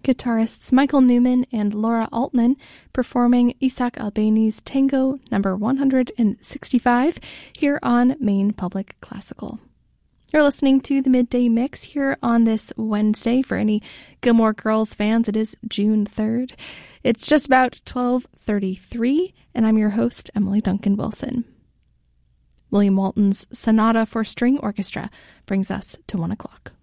guitarists Michael Newman and Laura Altman performing Isaac Albeni's Tango number 165 here on Maine Public Classical. You're listening to the Midday Mix here on this Wednesday. For any Gilmore Girls fans, it is June 3rd. It's just about 12:33, and I'm your host, Emily Duncan Wilson. William Walton's Sonata for String Orchestra brings us to 1 o'clock.